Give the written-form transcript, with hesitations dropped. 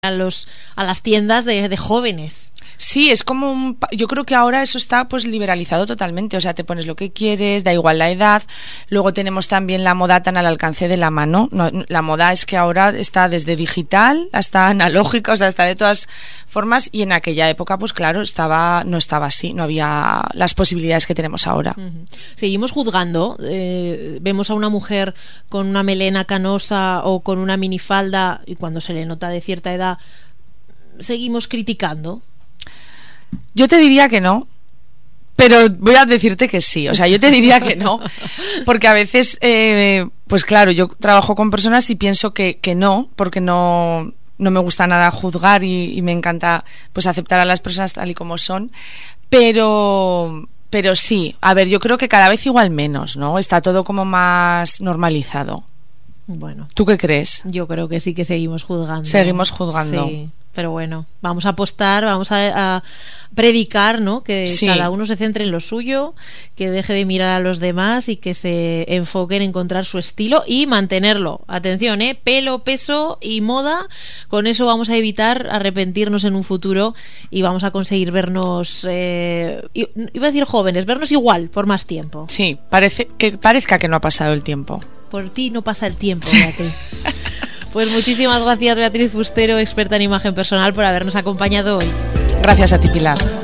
a las tiendas de jóvenes. Sí, es como yo creo que ahora eso está pues liberalizado totalmente, o sea, te pones lo que quieres, da igual la edad. Luego tenemos también la moda tan al alcance de la mano. No, la moda es que ahora está desde digital hasta analógica, o sea, está de todas formas, y en aquella época pues claro, no estaba así, no había las posibilidades que tenemos ahora. Seguimos juzgando, vemos a una mujer con una melena canosa o con una minifalda y cuando se le nota de cierta edad seguimos criticando. Yo te diría que no, pero voy a decirte que sí. O sea, yo te diría que no, porque a veces, pues claro, yo trabajo con personas y pienso que no, porque no me gusta nada juzgar y me encanta pues aceptar a las personas tal y como son, pero sí, a ver, yo creo que cada vez igual menos, ¿no? Está todo como más normalizado. Bueno, ¿tú qué crees? Yo creo que sí que seguimos juzgando. Seguimos juzgando. Sí. Pero bueno, vamos a apostar, vamos a predicar, ¿no? Que sí, cada uno se centre en lo suyo, que deje de mirar a los demás y que se enfoque en encontrar su estilo y mantenerlo. Atención, pelo, peso y moda. Con eso vamos a evitar arrepentirnos en un futuro y vamos a conseguir vernos, iba a decir jóvenes, vernos igual por más tiempo. Sí, parezca que no ha pasado el tiempo. Por ti no pasa el tiempo, Beatriz. Pues muchísimas gracias, Beatriz Fustero, experta en imagen personal, por habernos acompañado hoy. Gracias a ti, Pilar.